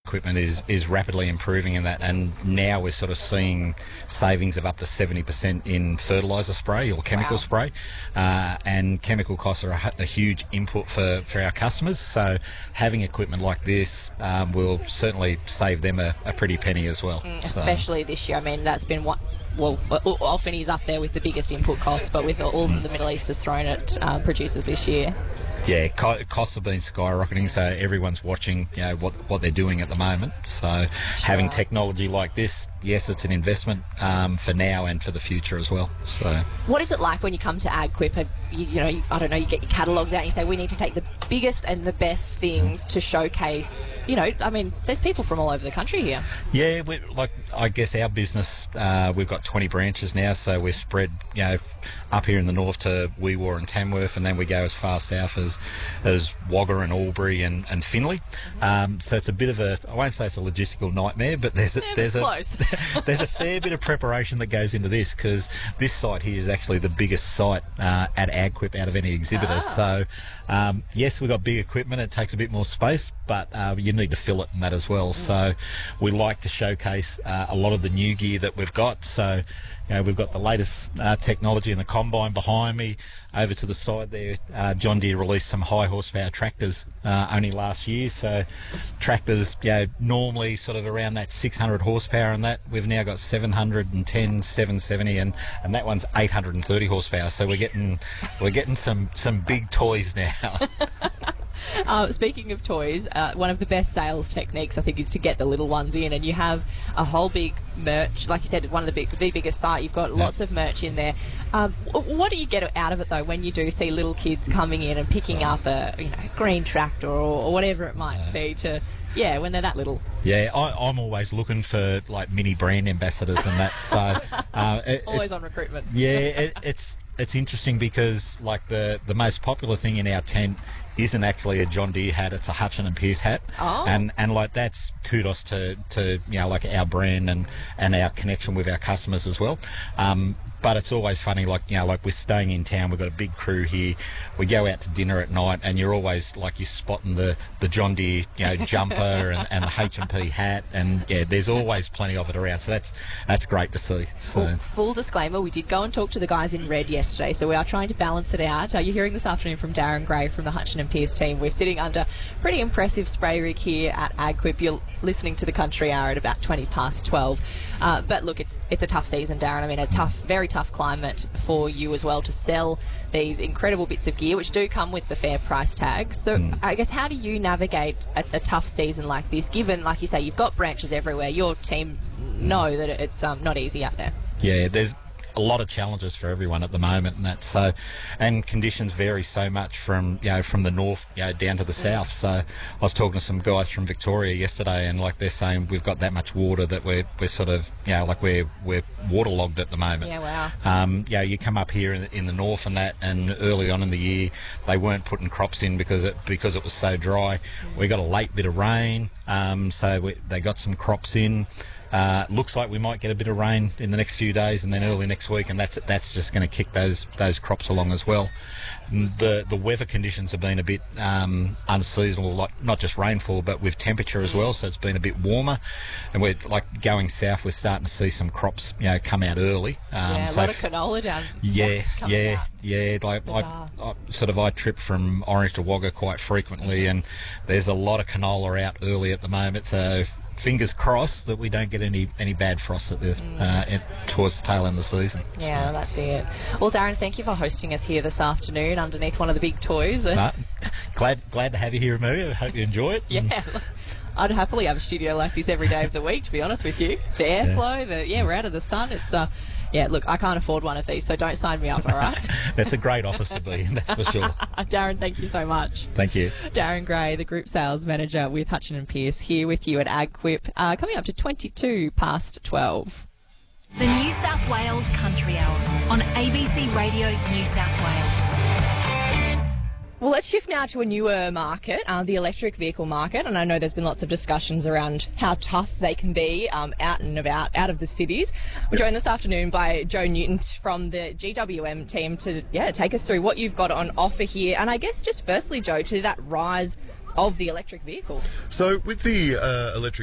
equipment is rapidly improving in that, and now we're sort of seeing savings of up to 70% in fertiliser spray or chemical spray, and chemical costs are a huge input for our customers, so having equipment like this will certainly save them a pretty penny as well. Especially this year. I mean, that's been what... Well, often he's up there with the biggest input costs, but with all the Middle East has thrown at producers this year. Yeah, costs have been skyrocketing, so everyone's watching, what they're doing at the moment. So having technology like this, yes, it's an investment for now and for the future as well. So, what is it like when you come to AgQuip? I don't know, you get your catalogues out and you say, we need to take the biggest and the best things to showcase, I mean, there's people from all over the country here. Yeah, I guess our business, we've got 20 branches now, so we're spread, up here in the north to Weewar and Tamworth, and then we go as far south as Wagga and Albury and Finley. So it's a bit of I won't say it's a logistical nightmare, but there's a fair bit of preparation that goes into this, because this site here is actually the biggest site at AgQuip out of any exhibitor. So yes, we've got big equipment, it takes a bit more space, but you need to fill it in that as well. So we like to showcase a lot of the new gear that we've got. So we've got the latest technology in the combine behind me. Over to the side there, John Deere released some high horsepower tractors only last year. So tractors, normally sort of around that 600 horsepower, and that we've now got 710, 770, and that one's 830 horsepower. So we're getting some big toys now. Speaking of toys, one of the best sales techniques, I think, is to get the little ones in, and you have a whole big merch, like you said, one of the biggest site. You've got lots of merch in there. What do you get out of it, though, when you do see little kids coming in and picking up a green tractor or whatever it might be when they're that little? Yeah, I'm always looking for mini brand ambassadors and that. So always on recruitment. Yeah, it's interesting because the most popular thing in our tent isn't actually a John Deere hat, it's a Hutchin and Pearce hat. And that's kudos to our brand and our connection with our customers as well. But it's always funny, we're staying in town, we've got a big crew here, we go out to dinner at night, and you're always you're spotting the John Deere jumper and the H&P hat, and there's always plenty of it around, so that's great to see. So full disclaimer, we did go and talk to the guys in red yesterday, so we are trying to balance it out. You're hearing this afternoon from Darren Gray from the Hutchin and Pearce team. We're sitting under pretty impressive spray rig here at AgQuip. You're listening to the Country Hour at about 20 past 12. But look, it's a tough season, Darren. I mean, very tough climate for you as well to sell these incredible bits of gear, which do come with the fair price tag. So I guess, how do you navigate a tough season like this, given, like you say, you've got branches everywhere? Your team know that it's not easy out there. Yeah, there's a lot of challenges for everyone at the moment, and conditions vary so much from the north down to the south. So I was talking to some guys from Victoria yesterday, and they're saying we've got that much water that we're sort of we're waterlogged at the moment. Yeah, wow. You come up here in the north and early on in the year they weren't putting crops in because it was so dry. We got a late bit of rain, so they got some crops in. Looks like we might get a bit of rain in the next few days, and then early next week, and that's just going to kick those crops along as well. The weather conditions have been a bit unseasonal, not just rainfall, but with temperature as well. So it's been a bit warmer, and we're going south. We're starting to see some crops, come out early. A lot of canola down. I trip from Orange to Wagga quite frequently, and there's a lot of canola out early at the moment. So fingers crossed that we don't get any bad frosts towards the tail end of the season. Yeah, so that's it. Well, Darren, thank you for hosting us here this afternoon underneath one of the big toys. Glad to have you here, Amelia. I hope you enjoy it. Yeah. I'd happily have a studio like this every day of the week, to be honest with you. The airflow, we're out of the sun. It's look, I can't afford one of these, so don't sign me up, all right? That's a great office to be in, that's for sure. Darren, thank you so much. Thank you. Darren Gray, the Group Sales Manager with Hutchin and Pearce, here with you at AgQuip, coming up to 22 past 12. The New South Wales Country Hour on ABC Radio New South Wales. Well, let's shift now to a newer market, the electric vehicle market, and I know there's been lots of discussions around how tough they can be out and about, out of the cities. We're joined this afternoon by Joe Newton from the GWM team to take us through what you've got on offer here, and I guess just firstly, Joe, to that rise of the electric vehicle. So with the electric